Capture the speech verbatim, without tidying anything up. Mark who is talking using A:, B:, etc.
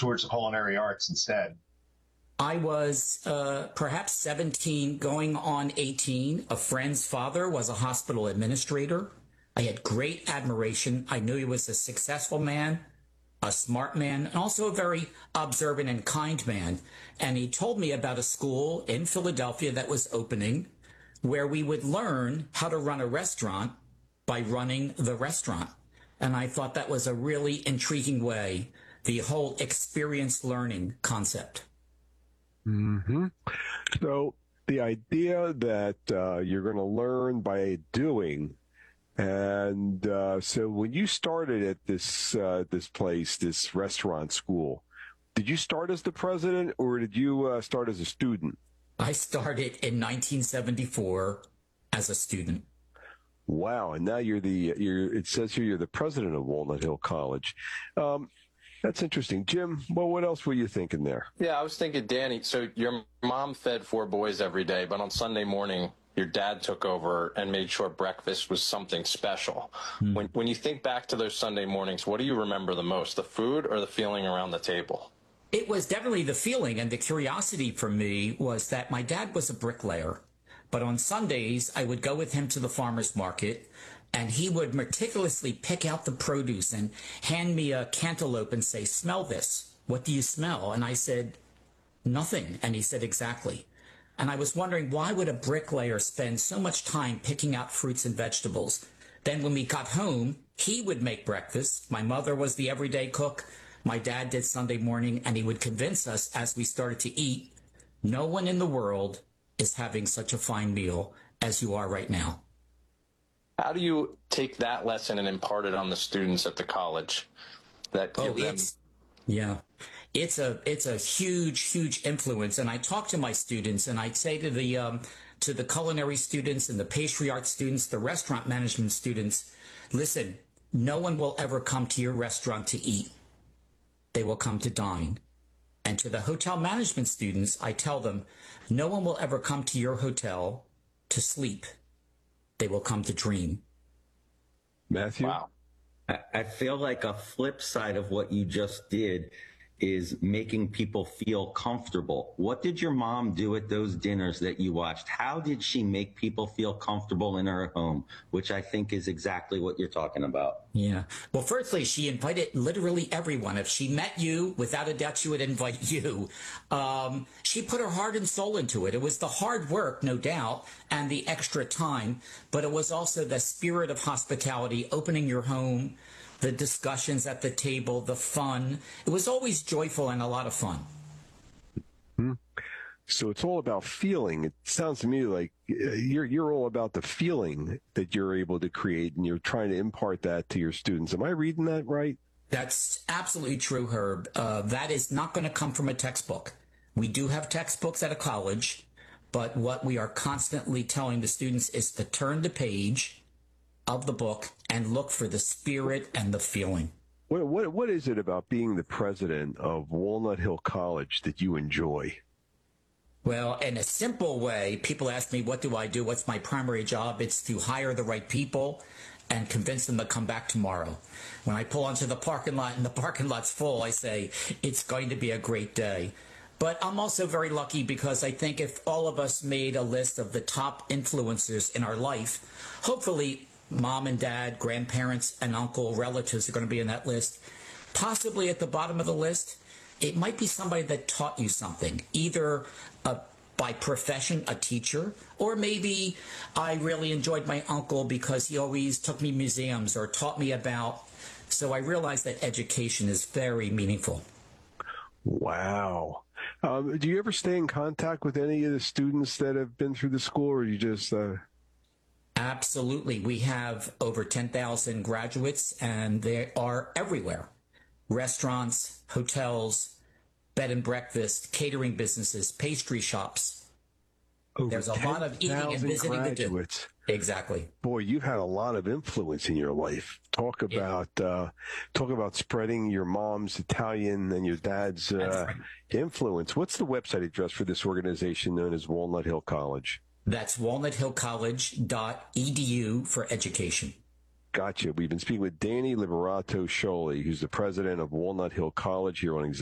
A: towards the culinary arts instead?
B: I was uh, perhaps seventeen, going on eighteen. A friend's father was a hospital administrator. I had great admiration. I knew he was a successful man, a smart man, and also a very observant and kind man. And he told me about a school in Philadelphia that was opening where we would learn how to run a restaurant by running the restaurant. And I thought that was a really intriguing way, the whole experience learning concept.
C: Mm-hmm. So the idea that uh, you're going to learn by doing, and uh, so when you started at this uh, this place, this restaurant school, did you start as the president or did you uh, start as a student?
B: I started in nineteen seventy-four as a student.
C: Wow, and now you're the you're. It says here you're the president of Walnut Hill College. Um, That's interesting. Jim, well, what else were you thinking there?
D: Yeah, I was thinking, Danny, so your mom fed four boys every day, but on Sunday morning, your dad took over and made sure breakfast was something special. Mm. When when you think back to those Sunday mornings, what do you remember the most, the food or the feeling around the table?
B: It was definitely the feeling, and the curiosity for me was that my dad was a bricklayer, but on Sundays, I would go with him to the farmer's market, and he would meticulously pick out the produce and hand me a cantaloupe and say, "Smell this. What do you smell?" And I said, "Nothing." And he said, "Exactly." And I was wondering, why would a bricklayer spend so much time picking out fruits and vegetables? Then when we got home, he would make breakfast. My mother was the everyday cook. My dad did Sunday morning, and he would convince us as we started to eat, no one in the world is having such a fine meal as you are right now.
D: How do you take that lesson and impart it on the students at the college? That
B: oh,
D: give them...
B: it's, yeah, it's a it's a huge, huge influence. And I talk to my students, and I say to the um, to the culinary students and the pastry art students, the restaurant management students, listen, no one will ever come to your restaurant to eat. They will come to dine. And to the hotel management students, I tell them, no one will ever come to your hotel to sleep. They will come to dream.
C: Matthew?
D: Wow.
E: I, I feel like a flip side of what you just did is making people feel comfortable. What did your mom do at those dinners that you watched? How did she make people feel comfortable in her home? Which I think is exactly what you're talking about.
B: Yeah. Well, firstly, she invited literally everyone. If she met you, without a doubt, she would invite you. Um, she put her heart and soul into it. It was the hard work, no doubt, and the extra time, but it was also the spirit of hospitality, opening your home, the discussions at the table, the fun. It was always joyful and a lot of fun.
C: Hmm. So it's all about feeling. It sounds to me like you're you're all about the feeling that you're able to create, and you're trying to impart that to your students. Am I reading that right?
B: That's absolutely true, Herb. Uh, that is not going to come from a textbook. We do have textbooks at a college, but what we are constantly telling the students is to turn the page of the book and look for the spirit and the feeling.
C: What, what, what is it about being the president of Walnut Hill College that you enjoy?
B: Well, in a simple way, people ask me, what do I do? What's my primary job? It's to hire the right people and convince them to come back tomorrow. When I pull onto the parking lot and the parking lot's full, I say, it's going to be a great day. But I'm also very lucky because I think if all of us made a list of the top influencers in our life, hopefully mom and dad, grandparents and uncle, relatives are going to be in that list. Possibly at the bottom of the list, it might be somebody that taught you something, either a, by profession, a teacher, or maybe I really enjoyed my uncle because he always took me museums or taught me about. So I realized that education is very meaningful.
C: Wow. Um, do you ever stay in contact with any of the students that have been through the school, or you just... Uh...
B: Absolutely. We have over ten thousand graduates, and they are everywhere. Restaurants, hotels, bed and breakfast, catering businesses, pastry shops.
C: Over
B: There's a lot of eating and visiting
C: graduates.
B: to do. Exactly.
C: Boy, you've had a lot of influence in your life. Talk about yeah. uh, talk about spreading your mom's Italian and your dad's uh, right. influence. What's the website address for this organization known as Walnut Hill College?
B: That's walnut hill college dot e d u for education.
C: Gotcha. We've been speaking with Danny Liberato Scioli, who's the president of Walnut Hill College here on